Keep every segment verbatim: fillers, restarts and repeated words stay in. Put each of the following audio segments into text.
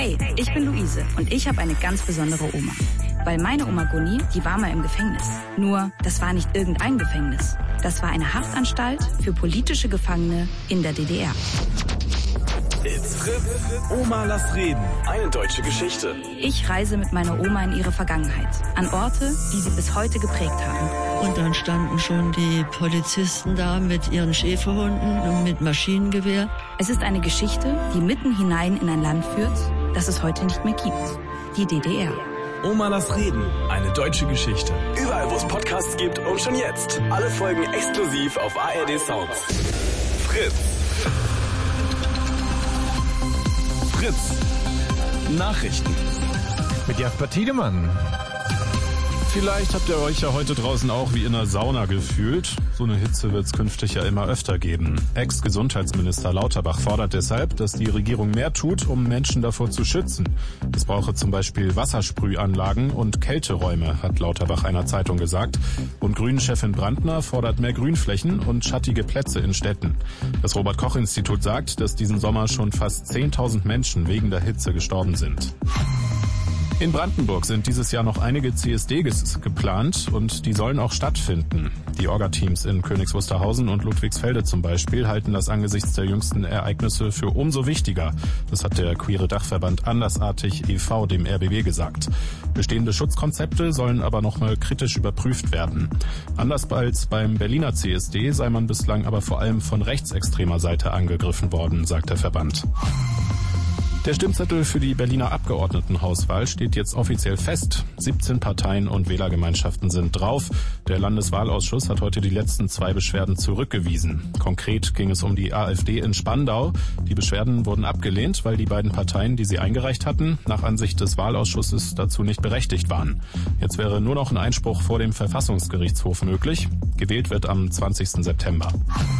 Hey, ich bin Luise und ich habe eine ganz besondere Oma. Weil meine Oma Gunni, die war mal im Gefängnis. Nur, das war nicht irgendein Gefängnis. Das war eine Haftanstalt für politische Gefangene in der D D R. It's Fritz. Oma, lass reden. Eine deutsche Geschichte. Ich reise mit meiner Oma in ihre Vergangenheit. An Orte, die sie bis heute geprägt haben. Und dann standen schon die Polizisten da mit ihren Schäferhunden und mit Maschinengewehr. Es ist eine Geschichte, die mitten hinein in ein Land führt, das es heute nicht mehr gibt. Die D D R. Oma, lass reden. Eine deutsche Geschichte. Überall, wo es Podcasts gibt und schon jetzt. Alle Folgen exklusiv auf A R D Sounds. Fritz. Fritz. Nachrichten. Mit Jasper Tiedemann. Vielleicht habt ihr euch ja heute draußen auch wie in einer Sauna gefühlt. So eine Hitze wird es künftig ja immer öfter geben. Ex-Gesundheitsminister Lauterbach fordert deshalb, dass die Regierung mehr tut, um Menschen davor zu schützen. Es brauche zum Beispiel Wassersprühanlagen und Kälteräume, hat Lauterbach einer Zeitung gesagt. Und Grünen-Chefin Brandner fordert mehr Grünflächen und schattige Plätze in Städten. Das Robert-Koch-Institut sagt, dass diesen Sommer schon fast zehntausend Menschen wegen der Hitze gestorben sind. In Brandenburg sind dieses Jahr noch einige C S Ds geplant und die sollen auch stattfinden. Die Orga-Teams in Königs Wusterhausen und Ludwigsfelde zum Beispiel halten das angesichts der jüngsten Ereignisse für umso wichtiger. Das hat der queere Dachverband Andersartig e V dem R B B gesagt. Bestehende Schutzkonzepte sollen aber nochmal kritisch überprüft werden. Anders als beim Berliner C S D sei man bislang aber vor allem von rechtsextremer Seite angegriffen worden, sagt der Verband. Der Stimmzettel für die Berliner Abgeordnetenhauswahl steht jetzt offiziell fest. siebzehn Parteien und Wählergemeinschaften sind drauf. Der Landeswahlausschuss hat heute die letzten zwei Beschwerden zurückgewiesen. Konkret ging es um die AfD in Spandau. Die Beschwerden wurden abgelehnt, weil die beiden Parteien, die sie eingereicht hatten, nach Ansicht des Wahlausschusses dazu nicht berechtigt waren. Jetzt wäre nur noch ein Einspruch vor dem Verfassungsgerichtshof möglich. Gewählt wird am zwanzigsten September.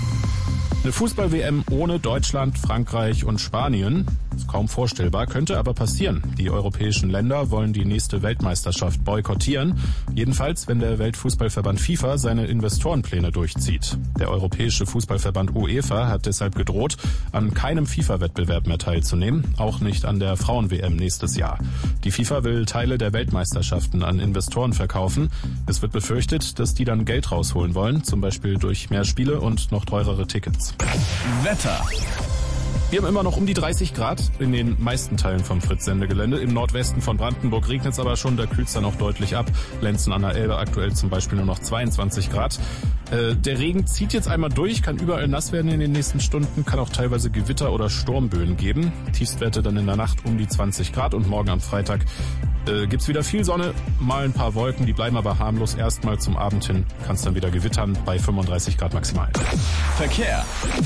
Eine Fußball-W M ohne Deutschland, Frankreich und Spanien ist kaum vorstellbar, könnte aber passieren. Die europäischen Länder wollen die nächste Weltmeisterschaft boykottieren. Jedenfalls, wenn der Weltfußballverband FIFA seine Investorenpläne durchzieht. Der Europäische Fußballverband UEFA hat deshalb gedroht, an keinem FIFA-Wettbewerb mehr teilzunehmen, auch nicht an der Frauen-W M nächstes Jahr. Die FIFA will Teile der Weltmeisterschaften an Investoren verkaufen. Es wird befürchtet, dass die dann Geld rausholen wollen, zum Beispiel durch mehr Spiele und noch teurere Tickets. Wetter. Wir haben immer noch um die dreißig Grad in den meisten Teilen vom Fritz-Sendegelände. Im Nordwesten von Brandenburg regnet es aber schon, da kühlt es dann auch deutlich ab. Lenzen an der Elbe aktuell zum Beispiel nur noch zweiundzwanzig Grad. Äh, der Regen zieht jetzt einmal durch, kann überall nass werden in den nächsten Stunden, kann auch teilweise Gewitter oder Sturmböen geben. Tiefstwerte dann in der Nacht um die zwanzig Grad und morgen am Freitag äh, gibt's wieder viel Sonne, mal ein paar Wolken, die bleiben aber harmlos. Erstmal zum Abend hin kann es dann wieder gewittern bei fünfunddreißig Grad maximal. Verkehr.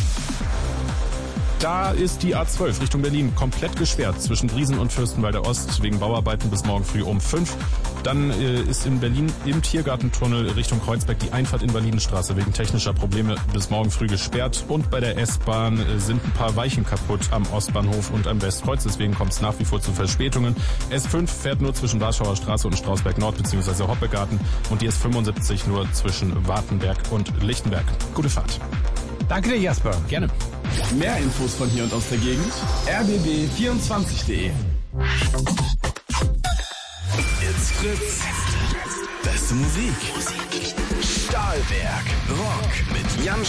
Da ist die A zwölf Richtung Berlin komplett gesperrt zwischen Briesen und Fürstenwalder Ost wegen Bauarbeiten bis morgen früh um fünf. Dann äh, ist in Berlin im Tiergartentunnel Richtung Kreuzberg die Einfahrt in Validenstraße wegen technischer Probleme bis morgen früh gesperrt. Und bei der S-Bahn äh, sind ein paar Weichen kaputt am Ostbahnhof und am Westkreuz. Deswegen kommt es nach wie vor zu Verspätungen. S fünf fährt nur zwischen Warschauer Straße und Strausberg Nord bzw. Hoppegarten und die S fünfundsiebzig nur zwischen Wartenberg und Lichtenberg. Gute Fahrt. Danke dir, Jasper. Gerne. Mehr Infos von hier und aus der Gegend. r b b vierundzwanzig punkt de. It's Fritz. Beste Musik. Stahlwerk. Rock mit Jan